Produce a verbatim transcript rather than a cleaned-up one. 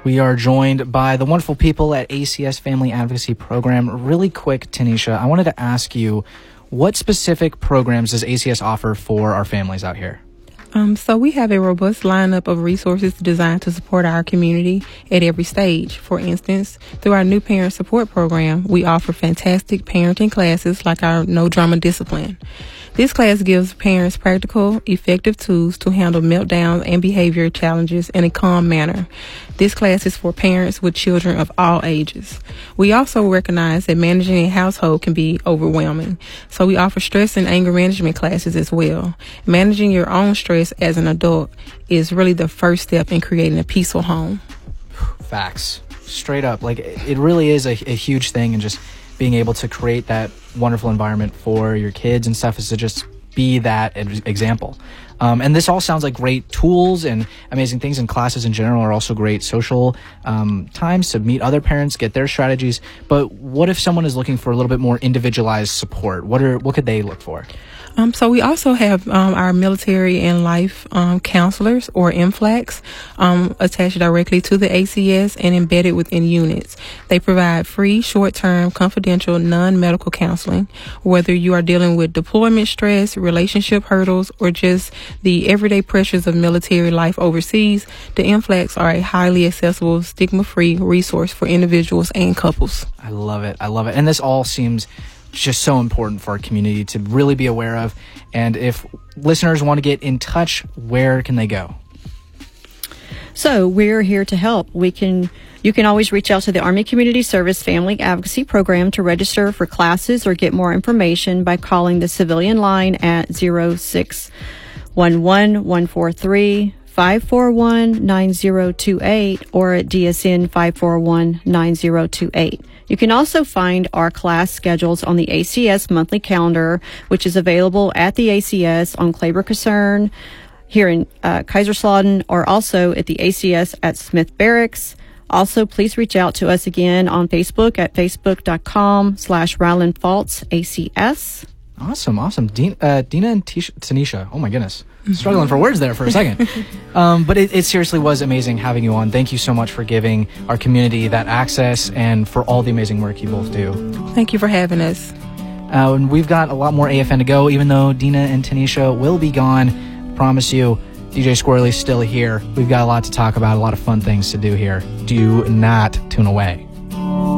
We are joined by the wonderful people at A C S Family Advocacy Program. Really quick, Tanisha, I wanted to ask you, what specific programs does A C S offer for our families out here? Um, so we have a robust lineup of resources designed to support our community at every stage. For instance, through our new parent support program, we offer fantastic parenting classes like our No Drama Discipline. This class gives parents practical, effective tools to handle meltdowns and behavior challenges in a calm manner. This class is for parents with children of all ages. We also recognize that managing a household can be overwhelming, so we offer stress and anger management classes as well. Managing your own stress as an adult is really the first step in creating a peaceful home. Facts. Straight up. Like, it really is a, a huge thing, and just being able to create that wonderful environment for your kids and stuff is to just be that example. Um, and this all sounds like great tools and amazing things, and classes in general are also great social um, times to meet other parents, get their strategies. But what if someone is looking for a little bit more individualized support? What are what could they look for? Um, so we also have um, our military and life um, counselors, or M FLACs, um, attached directly to the A C S and embedded within units. They provide free, short-term, confidential, non-medical counseling, whether you are dealing with deployment stress, relationship hurdles, or just the everyday pressures of military life overseas. The M FLACs are a highly accessible, stigma-free resource for individuals and couples. I love it. I love it. And this all seems just so important for our community to really be aware of. And if listeners want to get in touch, where can they go? So we're here to help. We can, you can always reach out to the Army Community Service Family Advocacy Program to register for classes or get more information by calling the civilian line at zero six one one, one four three, five four one, nine zero two eight or at D S N five four one, nine zero two eight. You can also find our class schedules on the A C S monthly calendar, which is available at the A C S on Kleber Kaserne here in uh, Kaiserslautern, or also at the A C S at Smith Barracks. Also, please reach out to us again on Facebook at facebook.com slash Ryland Falls ACS. Awesome, awesome. Dean, uh, Dina and Tisha, Tanisha, oh my goodness. Struggling for words there for a second. Um, but it, it seriously was amazing having you on. Thank you so much for giving our community that access and for all the amazing work you both do. Thank you for having us. Uh, and we've got a lot more A F N to go, even though Dina and Tanisha will be gone. Promise you, D J Squirrely's still here. We've got a lot to talk about, a lot of fun things to do here. Do not tune away.